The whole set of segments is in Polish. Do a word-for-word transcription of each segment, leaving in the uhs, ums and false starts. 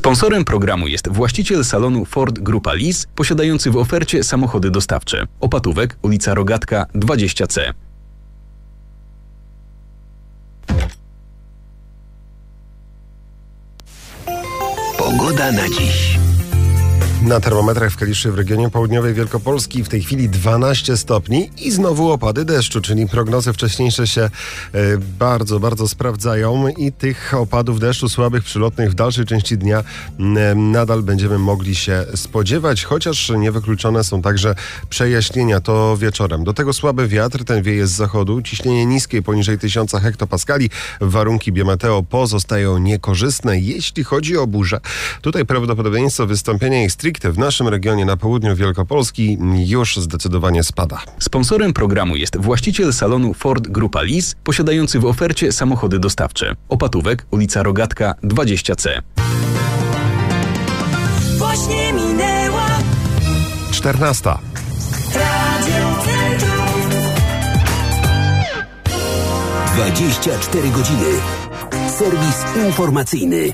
Sponsorem programu jest właściciel salonu Ford Grupa Lis, posiadający w ofercie samochody dostawcze. Opatówek, ulica Rogatka dwadzieścia C. Pogoda na dziś. Na termometrach w Kaliszu w regionie południowej Wielkopolski w tej chwili dwanaście stopni i znowu opady deszczu, czyli prognozy wcześniejsze się e, bardzo, bardzo sprawdzają i tych opadów deszczu słabych, przylotnych w dalszej części dnia e, nadal będziemy mogli się spodziewać, chociaż niewykluczone są także przejaśnienia to wieczorem. Do tego słaby wiatr, ten wieje z zachodu, ciśnienie niskie poniżej tysiąc hektopaskali, warunki biometeo pozostają niekorzystne, jeśli chodzi o burzę. Tutaj prawdopodobieństwo wystąpienia ich stricte w naszym regionie na południu Wielkopolski już zdecydowanie spada. Sponsorem programu jest właściciel salonu Ford Grupa Lis, posiadający w ofercie samochody dostawcze. Opatówek, ulica Rogatka dwadzieścia C. Właśnie minęła czternasta. Radio Centrum. dwadzieścia cztery godziny. Serwis informacyjny.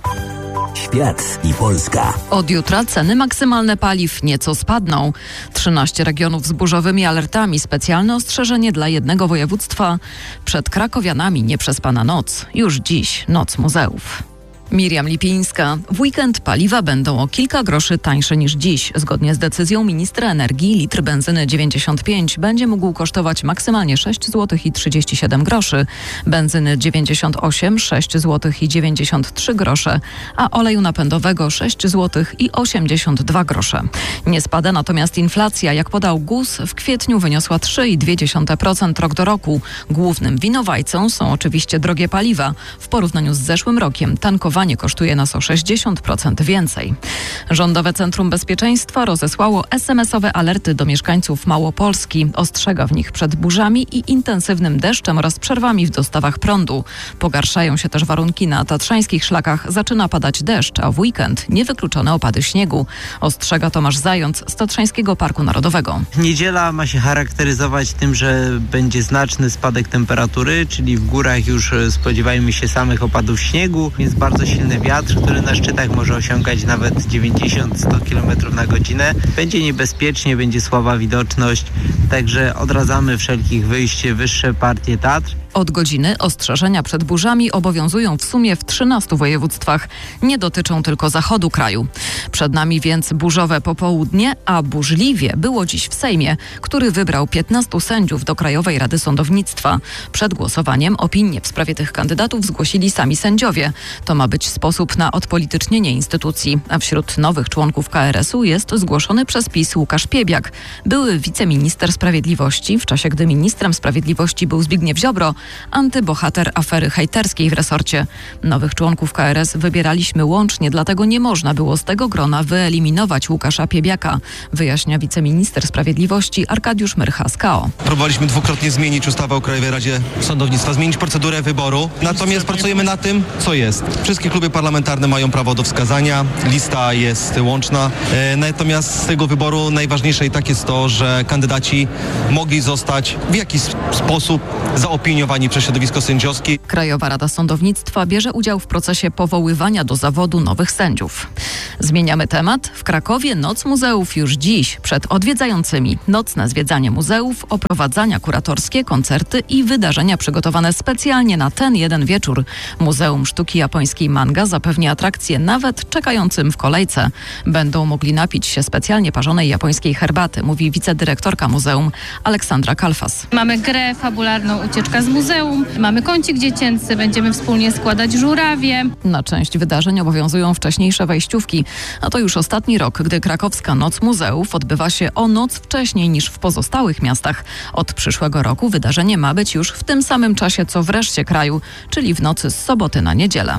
Świat i Polska. Od jutra ceny maksymalne paliw nieco spadną. trzynaście regionów z burzowymi alertami. Specjalne ostrzeżenie dla jednego województwa. Przed krakowianami nieprzespana noc. Już dziś noc muzeów. Miriam Lipińska. W weekend paliwa będą o kilka groszy tańsze niż dziś. Zgodnie z decyzją ministra energii litr benzyny dziewięćdziesiąt pięć będzie mógł kosztować maksymalnie sześć złotych i trzydzieści siedem groszy, benzyny dziewięćdziesiąt osiem sześć złotych i dziewięćdziesiąt trzy grosze, a oleju napędowego sześć złotych i osiemdziesiąt dwa grosze. Nie spada natomiast inflacja. Jak podał G U S, w kwietniu wyniosła trzy przecinek dwa procent rok do roku. Głównym winowajcą są oczywiście drogie paliwa. W porównaniu z zeszłym rokiem tankowanie kosztuje nas o sześćdziesiąt procent więcej. Rządowe Centrum Bezpieczeństwa rozesłało es em esowe alerty do mieszkańców Małopolski. Ostrzega w nich przed burzami i intensywnym deszczem oraz przerwami w dostawach prądu. Pogarszają się też warunki na tatrzańskich szlakach. Zaczyna padać deszcz, a w weekend niewykluczone opady śniegu. Ostrzega Tomasz Zając z Tatrzańskiego Parku Narodowego. Niedziela ma się charakteryzować tym, że będzie znaczny spadek temperatury, czyli w górach już spodziewajmy się samych opadów śniegu. Jest bardzo silny wiatr, który na szczytach może osiągać nawet dziewięćdziesiąt do stu kilometrów na godzinę. Będzie niebezpiecznie, będzie słaba widoczność, także odradzamy wszelkich wyjść w wyższe partie Tatr. Od godziny ostrzeżenia przed burzami obowiązują w sumie w trzynastu województwach. Nie dotyczą tylko zachodu kraju. Przed nami więc burzowe popołudnie, a burzliwie było dziś w Sejmie, który wybrał piętnastu sędziów do Krajowej Rady Sądownictwa. Przed głosowaniem opinie w sprawie tych kandydatów zgłosili sami sędziowie. To ma być sposób na odpolitycznienie instytucji. A wśród nowych członków K R S u jest zgłoszony przez PiS Łukasz Piebiak. Były wiceminister sprawiedliwości, w czasie gdy ministrem sprawiedliwości był Zbigniew Ziobro, antybohater afery hejterskiej w resorcie. Nowych członków K R S wybieraliśmy łącznie, dlatego nie można było z tego grona wyeliminować Łukasza Piebiaka, wyjaśnia wiceminister sprawiedliwości Arkadiusz Myrcha z K O. Próbowaliśmy dwukrotnie zmienić ustawę o Krajowej Radzie Sądownictwa, zmienić procedurę wyboru, natomiast pracujemy na tym, co jest. Wszystkie kluby parlamentarne mają prawo do wskazania, lista jest łączna, e, natomiast z tego wyboru najważniejsze i tak jest to, że kandydaci mogli zostać w jakiś sposób zaopiniowani przez środowisko sędziowskie. Krajowa Rada Sądownictwa bierze udział w procesie powoływania do zawodu nowych sędziów. Zmieniamy temat. W Krakowie Noc Muzeów już dziś. Przed odwiedzającymi nocne zwiedzanie muzeów, oprowadzania kuratorskie, koncerty i wydarzenia przygotowane specjalnie na ten jeden wieczór. Muzeum Sztuki Japońskiej Manga zapewni atrakcje nawet czekającym w kolejce. Będą mogli napić się specjalnie parzonej japońskiej herbaty, mówi wicedyrektorka muzeum Aleksandra Kalfas. Mamy grę fabularną Ucieczka z muzeum, mamy kącik dziecięcy, będziemy wspólnie składać żurawie. Na część wydarzeń obowiązują wcześniejsze wejściówki, a to już ostatni rok, gdy krakowska Noc Muzeów odbywa się o noc wcześniej niż w pozostałych miastach. Od przyszłego roku wydarzenie ma być już w tym samym czasie, co w reszcie kraju, czyli w nocy z soboty na niedzielę.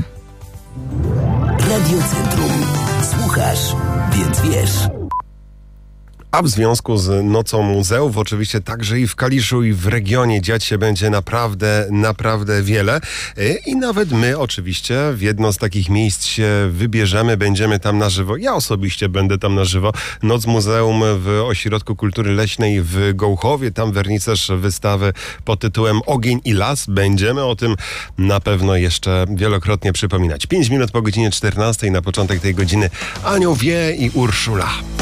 Radio Centrum. Słuchasz, więc wiesz. A w związku z Nocą Muzeów, oczywiście także i w Kaliszu, i w regionie dziać się będzie naprawdę, naprawdę wiele. I nawet my oczywiście w jedno z takich miejsc się wybierzemy, będziemy tam na żywo. Ja osobiście będę tam na żywo. Noc Muzeum w Ośrodku Kultury Leśnej w Gołchowie. Tam wernisaż wystawy pod tytułem Ogień i las. Będziemy o tym na pewno jeszcze wielokrotnie przypominać. Pięć minut po godzinie czternastej na początek tej godziny Anioł Wie i Urszula.